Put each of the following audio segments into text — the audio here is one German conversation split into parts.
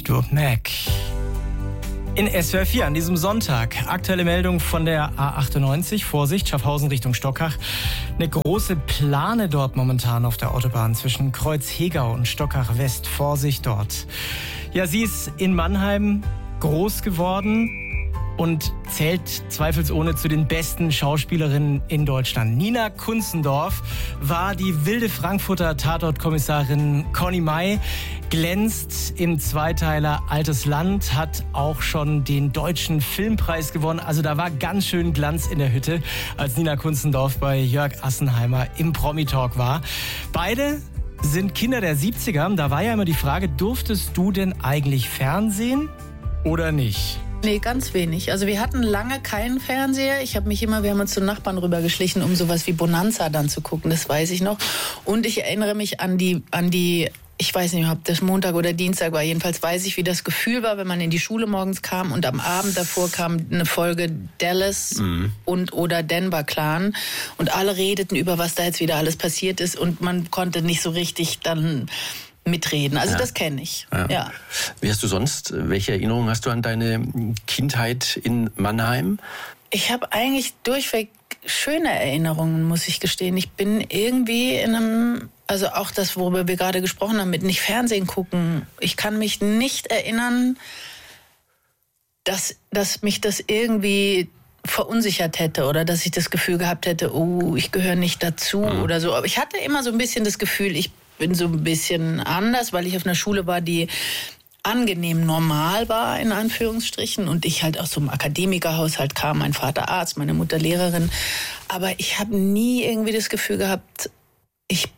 Fleetwood Mac. In SWR 4 an diesem Sonntag. Aktuelle Meldung von der A98. Vorsicht, Schaffhausen Richtung Stockach. Eine große Plane dort momentan auf der Autobahn zwischen Kreuz-Hegau und Stockach-West. Vorsicht dort. Ja, sie ist in Mannheim groß geworden und zählt zweifelsohne zu den besten Schauspielerinnen in Deutschland. Nina Kunzendorf war die wilde Frankfurter Tatortkommissarin Conny May, glänzt im Zweiteiler Altes Land, hat auch schon den Deutschen Filmpreis gewonnen. Also da war ganz schön Glanz in der Hütte, als Nina Kunzendorf bei Jörg Assenheimer im Promi-Talk war. Beide sind Kinder der 70er. Da war ja immer die Frage, durftest du denn eigentlich Fernsehen oder nicht? Nee, ganz wenig. Also wir hatten lange keinen Fernseher. Wir haben uns zu Nachbarn rübergeschlichen, um sowas wie Bonanza dann zu gucken, das weiß ich noch. Und ich erinnere mich an die, ich weiß nicht, ob das Montag oder Dienstag war, jedenfalls weiß ich, wie das Gefühl war, wenn man in die Schule morgens kam und am Abend davor kam eine Folge Dallas und oder Denver Clan und alle redeten über, was da jetzt wieder alles passiert ist und man konnte nicht so richtig dann mitreden. Also das kenne ich. Ja. Wie hast du sonst, welche Erinnerungen hast du an deine Kindheit in Mannheim? Ich habe eigentlich durchweg schöne Erinnerungen, muss ich gestehen. Ich bin irgendwie in einem, also auch das, worüber wir gerade gesprochen haben, mit nicht Fernsehen gucken. Ich kann mich nicht erinnern, dass mich das irgendwie verunsichert hätte oder dass ich das Gefühl gehabt hätte, oh, ich gehöre nicht dazu oder so. Aber ich hatte immer so ein bisschen das Gefühl, ich bin so ein bisschen anders, weil ich auf einer Schule war, die angenehm normal war, in Anführungsstrichen. Und ich halt aus so einem Akademikerhaushalt kam, mein Vater Arzt, meine Mutter Lehrerin. Aber ich habe nie irgendwie das Gefühl gehabt, ich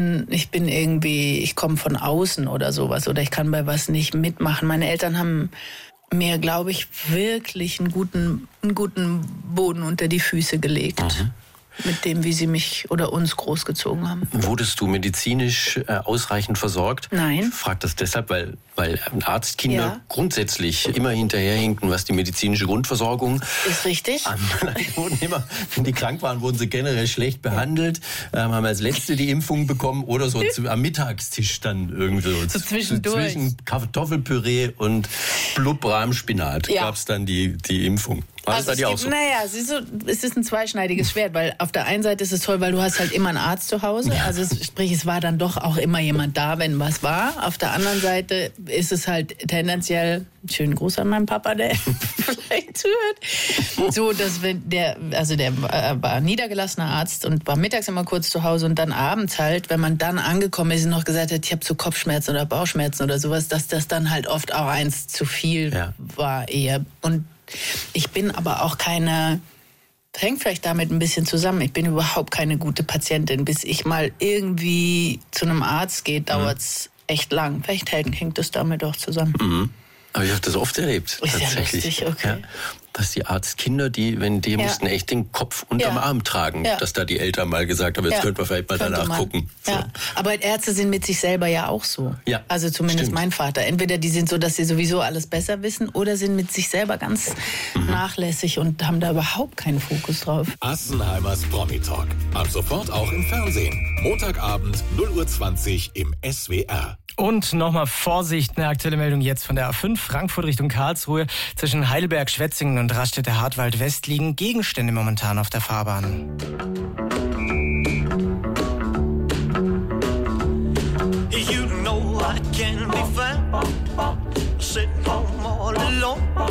komme von außen oder sowas oder ich kann bei was nicht mitmachen. Meine Eltern haben mir, glaube ich, wirklich einen guten Boden unter die Füße gelegt. Mit dem, wie sie mich oder uns großgezogen haben. Wurdest du medizinisch ausreichend versorgt? Nein. Ich frage das deshalb, weil Arztkinder grundsätzlich immer hinterherhinken, was die medizinische Grundversorgung ist. Richtig. Wurden immer, wenn die krank waren, wurden sie generell schlecht behandelt, haben als Letzte die Impfung bekommen oder so am Mittagstisch dann irgendwie so zwischendurch. Zwischen Kartoffelpüree und Blutbrahmspinat gab es dann die Impfung. Also naja, es ist ein zweischneidiges Schwert, weil auf der einen Seite ist es toll, weil du hast halt immer einen Arzt zu Hause. Also sprich, es war dann doch auch immer jemand da, wenn was war. Auf der anderen Seite ist es halt tendenziell, schönen Gruß an meinen Papa, der vielleicht zuhört, so, dass der war niedergelassener Arzt und war mittags immer kurz zu Hause und dann abends halt, wenn man dann angekommen ist und noch gesagt hat, ich habe so Kopfschmerzen oder Bauchschmerzen oder sowas, dass das dann halt oft auch eins zu viel war eher. Und ich bin aber auch hängt vielleicht damit ein bisschen zusammen, ich bin überhaupt keine gute Patientin. Bis ich mal irgendwie zu einem Arzt gehe, dauert es echt lang. Vielleicht hängt das damit auch zusammen. Aber ich habe das oft erlebt, ist tatsächlich. Ja lustig, okay. Ja, dass die Arztkinder, die mussten echt den Kopf unterm Arm tragen, dass da die Eltern mal gesagt haben, jetzt könnten wir vielleicht mal danach gucken. So. Ja. Aber Ärzte sind mit sich selber ja auch so. Ja, also zumindest mein Vater. Entweder die sind so, dass sie sowieso alles besser wissen oder sind mit sich selber ganz nachlässig und haben da überhaupt keinen Fokus drauf. Assenheimers Promi-Talk. Ab sofort auch im Fernsehen. Montagabend 0:20 Uhr im SWR. Und nochmal Vorsicht, eine aktuelle Meldung jetzt von der A5, Frankfurt Richtung Karlsruhe. Zwischen Heidelberg, Schwetzingen und Raststätte-Hartwald West liegen Gegenstände momentan auf der Fahrbahn. You know I can be found sitting home all alone.